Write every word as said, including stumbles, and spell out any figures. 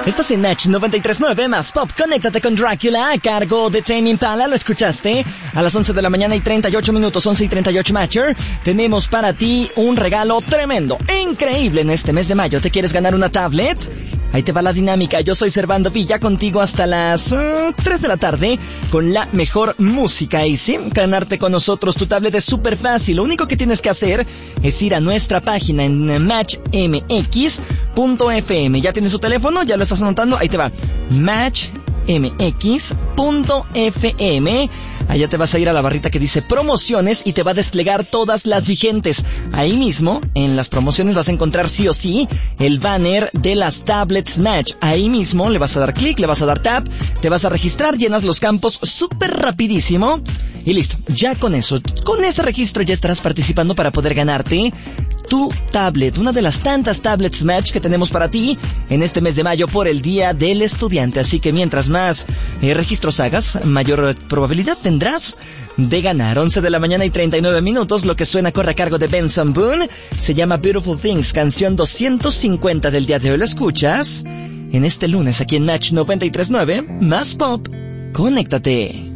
Estás en Match noventa y tres punto nueve más Pop. Conéctate con Drácula a cargo de Tame Impala. Lo escuchaste a las once de la mañana y treinta y ocho minutos, once y treinta y ocho Matcher. Tenemos para ti un regalo tremendo, increíble en este mes de mayo. ¿Te quieres ganar una tablet? Ahí te va la dinámica. Yo soy Servando Villa, contigo hasta las uh, tres de la tarde con la mejor música. Y sí, ganarte con nosotros tu tablet es súper fácil. Lo único que tienes que hacer es ir a nuestra página en match m x punto f m. ¿Ya tienes tu teléfono? ¿Ya lo estás anotando? Ahí te va. match m x punto f m. Allá te vas a ir a la barrita que dice promociones y te va a desplegar todas las vigentes. Ahí mismo, en las promociones vas a encontrar sí o sí el banner de las tablets Match. Ahí mismo le vas a dar clic, le vas a dar tap, te vas a registrar, llenas los campos súper rapidísimo y listo. Ya con eso, con ese registro ya estarás participando para poder ganarte tu tablet, una de las tantas tablets Match que tenemos para ti en este mes de mayo por el Día del Estudiante. Así que mientras más eh, registros hagas, mayor probabilidad tendrás de ganar. Once de la mañana y treinta y nueve minutos, lo que suena corre a cargo de Benson Boone. Se llama Beautiful Things, canción doscientos cincuenta del día de hoy. Lo escuchas en este lunes aquí en Match noventa y tres punto nueve, más Pop. Conéctate.